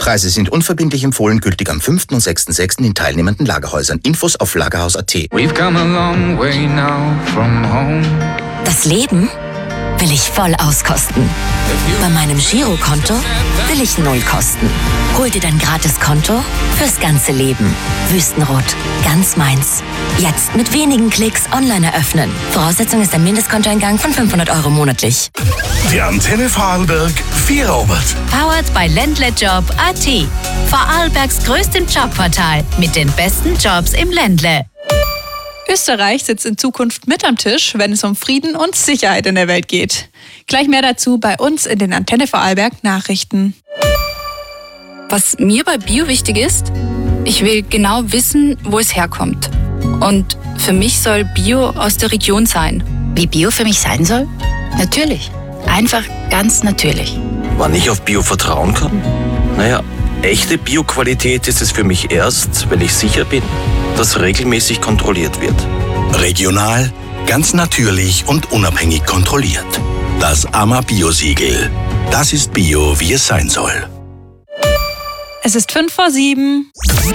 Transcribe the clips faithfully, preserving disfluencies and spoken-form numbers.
Preise sind unverbindlich empfohlen, gültig am fünften und sechsten sechsten in teilnehmenden Lagerhäusern. Infos auf lagerhaus punkt at. We've come a long way now from home. Das Leben will ich voll auskosten. Bei meinem Girokonto will ich null kosten. Hol dir dein Gratiskonto fürs ganze Leben. Wüstenrot, ganz meins. Jetzt mit wenigen Klicks online eröffnen. Voraussetzung ist ein Mindestkontoeingang von fünfhundert Euro monatlich. Die Antenne Vorarlberg Vierobert. Powered by Ländlejob punkt at. Vorarlbergs größtem Jobportal mit den besten Jobs im Ländle. Österreich sitzt in Zukunft mit am Tisch, wenn es um Frieden und Sicherheit in der Welt geht. Gleich mehr dazu bei uns in den Antenne Vorarlberg Nachrichten. Was mir bei Bio wichtig ist, ich will genau wissen, wo es herkommt. Und für mich soll Bio aus der Region sein. Wie Bio für mich sein soll? Natürlich. Einfach ganz natürlich. Wann ich auf Bio vertrauen kann? Naja, echte Bio-Qualität ist es für mich erst, wenn ich sicher bin, dass regelmäßig kontrolliert wird. Regional, ganz natürlich und unabhängig kontrolliert. Das A M A Bio-Siegel. Das ist Bio, wie es sein soll. Es ist fünf vor sieben.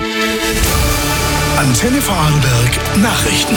Antenne Vorarlberg Nachrichten.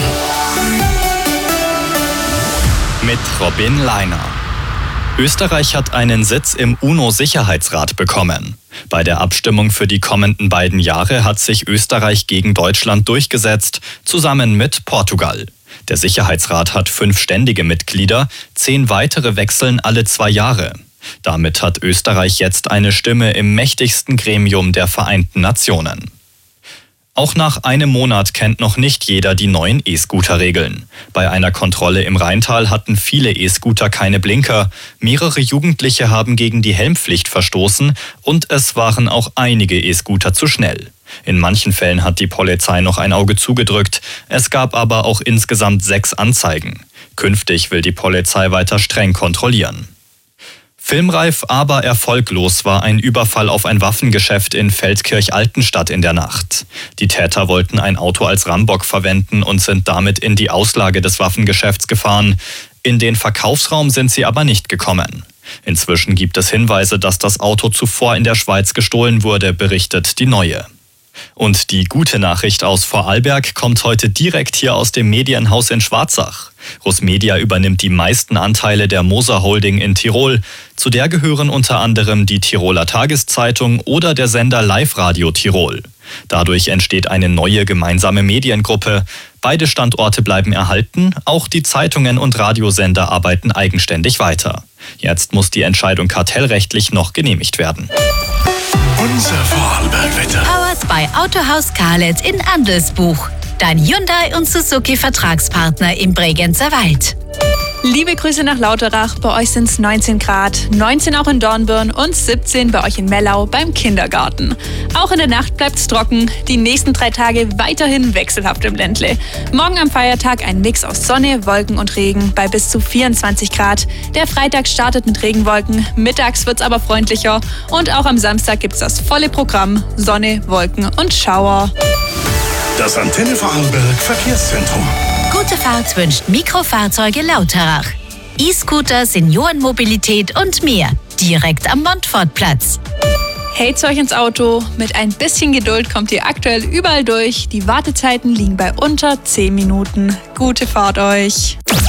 Mit Robin Leiner. Österreich hat einen Sitz im UNO-Sicherheitsrat bekommen. Bei der Abstimmung für die kommenden beiden Jahre hat sich Österreich gegen Deutschland durchgesetzt, zusammen mit Portugal. Der Sicherheitsrat hat fünf ständige Mitglieder, zehn weitere wechseln alle zwei Jahre. Damit hat Österreich jetzt eine Stimme im mächtigsten Gremium der Vereinten Nationen. Auch nach einem Monat kennt noch nicht jeder die neuen E-Scooter-Regeln. Bei einer Kontrolle im Rheintal hatten viele E-Scooter keine Blinker. Mehrere Jugendliche haben gegen die Helmpflicht verstoßen und es waren auch einige E-Scooter zu schnell. In manchen Fällen hat die Polizei noch ein Auge zugedrückt. Es gab aber auch insgesamt sechs Anzeigen. Künftig will die Polizei weiter streng kontrollieren. Filmreif, aber erfolglos war ein Überfall auf ein Waffengeschäft in Feldkirch-Altenstadt in der Nacht. Die Täter wollten ein Auto als Rambock verwenden und sind damit in die Auslage des Waffengeschäfts gefahren. In den Verkaufsraum sind sie aber nicht gekommen. Inzwischen gibt es Hinweise, dass das Auto zuvor in der Schweiz gestohlen wurde, berichtet die Neue. Und die gute Nachricht aus Vorarlberg kommt heute direkt hier aus dem Medienhaus in Schwarzach. Rusmedia übernimmt die meisten Anteile der Moser Holding in Tirol. Zu der gehören unter anderem die Tiroler Tageszeitung oder der Sender Live Radio Tirol. Dadurch entsteht eine neue gemeinsame Mediengruppe. Beide Standorte bleiben erhalten, auch die Zeitungen und Radiosender arbeiten eigenständig weiter. Jetzt muss die Entscheidung kartellrechtlich noch genehmigt werden. Unser Vorarlberg-Wetter. Powered by Autohaus Karlet in Andelsbuch. Dein Hyundai und Suzuki Vertragspartner im Bregenzer Wald. Liebe Grüße nach Lauterach. Bei euch sind es neunzehn Grad, neunzehn auch in Dornbirn und siebzehn bei euch in Mellau beim Kindergarten. Auch in der Nacht bleibt es trocken. Die nächsten drei Tage weiterhin wechselhaft im Ländle. Morgen am Feiertag ein Mix aus Sonne, Wolken und Regen bei bis zu vierundzwanzig Grad. Der Freitag startet mit Regenwolken, mittags wird es aber freundlicher. Und auch am Samstag gibt es das volle Programm: Sonne, Wolken und Schauer. Das Antenne Vorarlberg Verkehrszentrum. Gute Fahrt wünscht Mikrofahrzeuge Lauterach. E-Scooter, Seniorenmobilität und mehr. Direkt am Montfortplatz. Hält's euch ins Auto. Mit ein bisschen Geduld kommt ihr aktuell überall durch. Die Wartezeiten liegen bei unter zehn Minuten. Gute Fahrt euch.